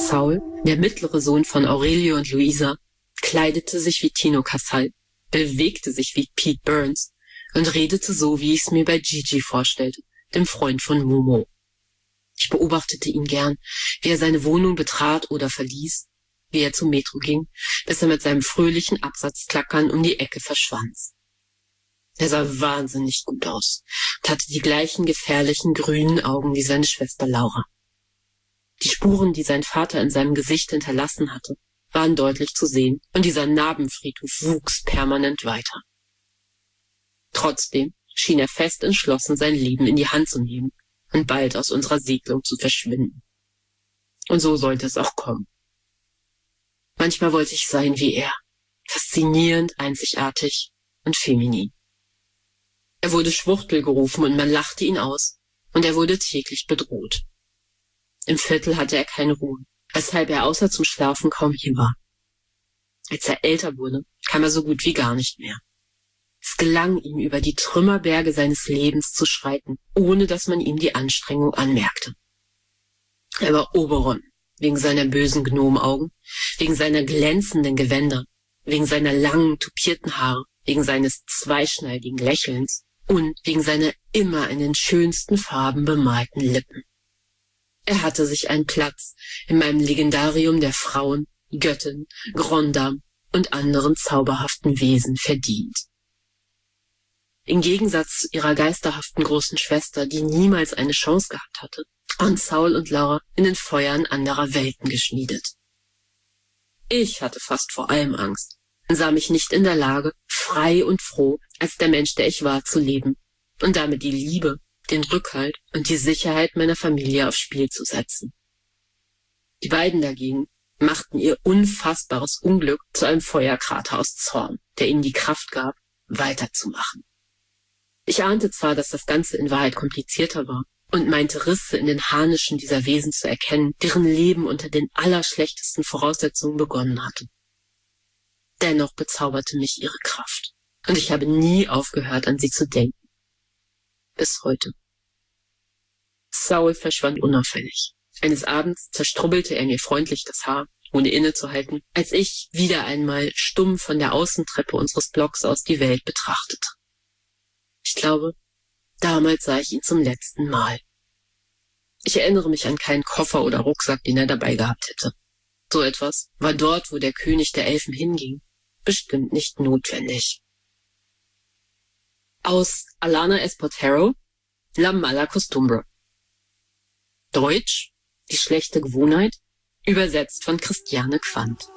Saul, der mittlere Sohn von Aurelio und Luisa, kleidete sich wie Tino Casal, bewegte sich wie Pete Burns und redete so, wie ich es mir bei Gigi vorstellte, dem Freund von Momo. Ich beobachtete ihn gern, wie er seine Wohnung betrat oder verließ, wie er zum Metro ging, bis er mit seinem fröhlichen Absatzklackern um die Ecke verschwand. Er sah wahnsinnig gut aus und hatte die gleichen gefährlichen grünen Augen wie seine Schwester Laura. Die Spuren, die sein Vater in seinem Gesicht hinterlassen hatte, waren deutlich zu sehen und dieser Narbenfriedhof wuchs permanent weiter. Trotzdem schien er fest entschlossen, sein Leben in die Hand zu nehmen und bald aus unserer Siedlung zu verschwinden. Und so sollte es auch kommen. Manchmal wollte ich sein wie er, faszinierend, einzigartig und feminin. Er wurde Schwuchtel gerufen und man lachte ihn aus, und er wurde täglich bedroht. Im Viertel hatte er keine Ruhe, weshalb er außer zum Schlafen kaum hier war. Als er älter wurde, kam er so gut wie gar nicht mehr. Es gelang ihm, über die Trümmerberge seines Lebens zu schreiten, ohne dass man ihm die Anstrengung anmerkte. Er war Oberon, wegen seiner bösen Gnomenaugen, wegen seiner glänzenden Gewänder, wegen seiner langen, tupierten Haare, wegen seines zweischneidigen Lächelns und wegen seiner immer in den schönsten Farben bemalten Lippen. Er hatte sich einen Platz in meinem Legendarium der Frauen, Göttin, Grondam und anderen zauberhaften Wesen verdient. Im Gegensatz zu ihrer geisterhaften großen Schwester, die niemals eine Chance gehabt hatte, waren Saul und Laura in den Feuern anderer Welten geschmiedet. Ich hatte fast vor allem Angst und sah mich nicht in der Lage, frei und froh als der Mensch, der ich war, zu leben und damit die Liebe, den Rückhalt und die Sicherheit meiner Familie aufs Spiel zu setzen. Die beiden dagegen machten ihr unfassbares Unglück zu einem Feuerkrater aus Zorn, der ihnen die Kraft gab, weiterzumachen. Ich ahnte zwar, dass das Ganze in Wahrheit komplizierter war und meinte Risse in den Harnischen dieser Wesen zu erkennen, deren Leben unter den allerschlechtesten Voraussetzungen begonnen hatte. Dennoch bezauberte mich ihre Kraft, und ich habe nie aufgehört, an sie zu denken. Bis heute. Saul verschwand unauffällig. Eines Abends zerstrubbelte er mir freundlich das Haar, ohne innezuhalten, als ich wieder einmal stumm von der Außentreppe unseres Blocks aus die Welt betrachtete. Ich glaube, damals sah ich ihn zum letzten Mal. Ich erinnere mich an keinen Koffer oder Rucksack, den er dabei gehabt hätte. So etwas war dort, wo der König der Elfen hinging, bestimmt nicht notwendig. Aus Alana Espartero, La Mala Costumbre. Deutsch, die schlechte Gewohnheit, übersetzt von Christiane Quandt.